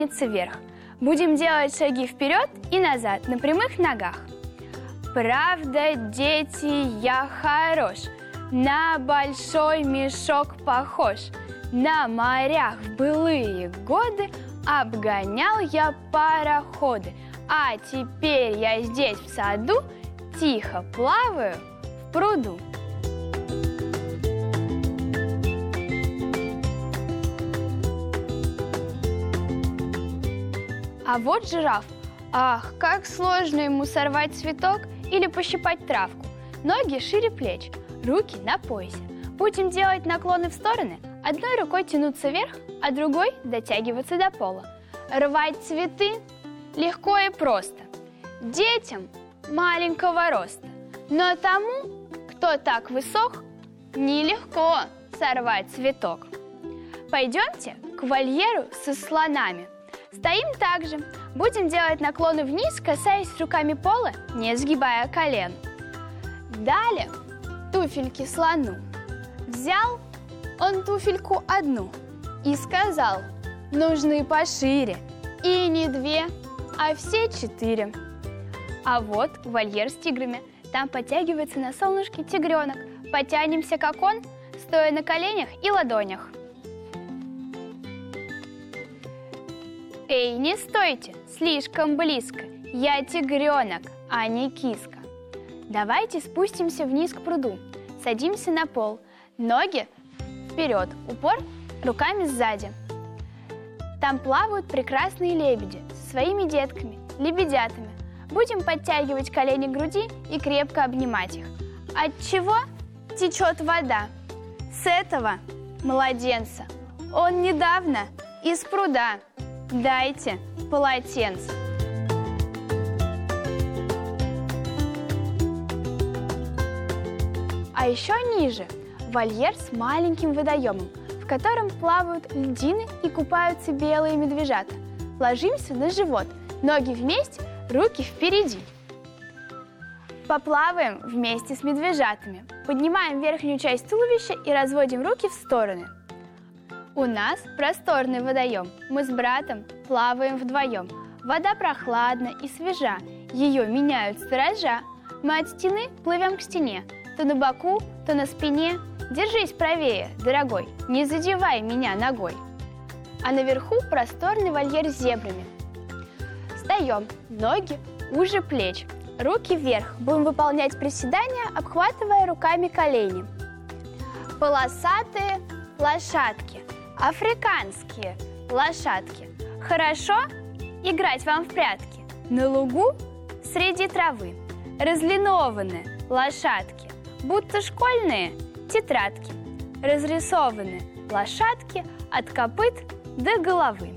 вверх. Будем делать шаги вперед и назад на прямых ногах. Правда, дети, я хорош, на большой мешок похож. На морях в былые годы обгонял я пароходы. А теперь я здесь в саду тихо плаваю в пруду. А вот жираф. Ах, как сложно ему сорвать цветок или пощипать травку. Ноги шире плеч, руки на поясе. Будем делать наклоны в стороны. Одной рукой тянуться вверх, а другой дотягиваться до пола. Рвать цветы легко и просто. Детям маленького роста. Но тому, кто так высок, нелегко сорвать цветок. Пойдемте к вольеру со слонами. Стоим так же. Будем делать наклоны вниз, касаясь руками пола, не сгибая колен. Далее туфельки слону. Взял он туфельку одну и сказал: нужны пошире, и не 2, а все 4. А вот вольер с тиграми. Там подтягивается на солнышке тигренок. Потянемся, как он, стоя на коленях и ладонях. Эй, не стойте, слишком близко. Я тигренок, а не киска. Давайте спустимся вниз к пруду. Садимся на пол. Ноги вперед, упор руками сзади. Там плавают прекрасные лебеди со своими детками, лебедятами. Будем подтягивать колени к груди и крепко обнимать их. От чего течет вода? С этого младенца. Он недавно из пруда. Дайте полотенце. А еще ниже вольер с маленьким водоемом, в котором плавают льдины и купаются белые медвежата. Ложимся на живот, ноги вместе, руки впереди. Поплаваем вместе с медвежатами. Поднимаем верхнюю часть туловища и разводим руки в стороны. У нас просторный водоем. Мы с братом плаваем вдвоем. Вода прохладна и свежа. Ее меняют сторожа. Мы от стены плывем к стене. То на боку, то на спине. Держись правее, дорогой, не задевай меня ногой. А наверху просторный вольер с зебрами. Встаем, ноги уже плеч. Руки вверх. Будем выполнять приседания, обхватывая руками колени. Полосатые лошадки. Африканские лошадки. Хорошо играть вам в прятки на лугу среди травы. Разлинованные лошадки, будто школьные тетрадки. Разрисованы лошадки от копыт до головы.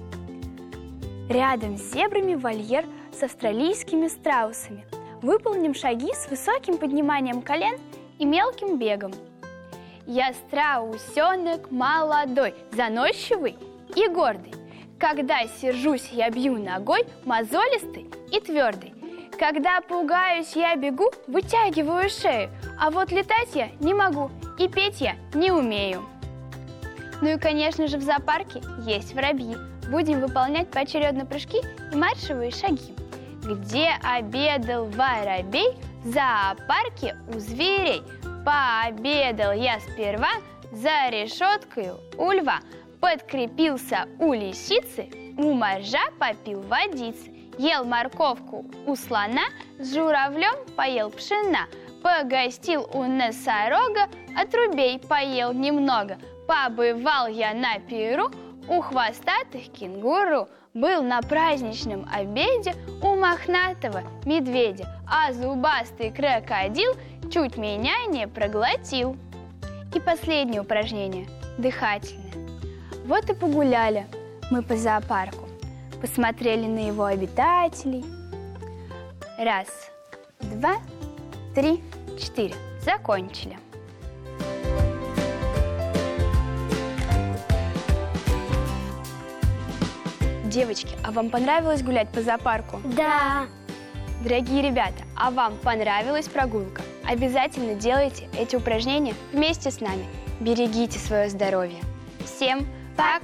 Рядом с зебрами вольер с австралийскими страусами. Выполним шаги с высоким подниманием колен и мелким бегом. Я страусенок молодой, заносчивый и гордый. Когда сержусь, я бью ногой, мозолистый и твердый. Когда пугаюсь, я бегу, вытягиваю шею. А вот летать я не могу, и петь я не умею. Ну и, конечно же, в зоопарке есть воробьи. Будем выполнять поочередно прыжки и маршевые шаги. Где обедал воробей? В зоопарке у зверей. Пообедал я сперва за решеткой у льва. Подкрепился у лисицы, у моржа попил водицы. Ел морковку у слона, с журавлем поел пшена. Погостил у носорога, отрубей поел немного. Побывал я на пиру у хвостатых кенгуру. Был на праздничном обеде у мохнатого медведя. А зубастый крокодил чуть меня не проглотил. И последнее упражнение – дыхательное. Вот и погуляли мы по зоопарку. Посмотрели на его обитателей. 1, 2, 3, 4. Закончили. Девочки, а вам понравилось гулять по зоопарку? Да. Дорогие ребята, а вам понравилась прогулка? Обязательно делайте эти упражнения вместе с нами. Берегите свое здоровье. Всем пока!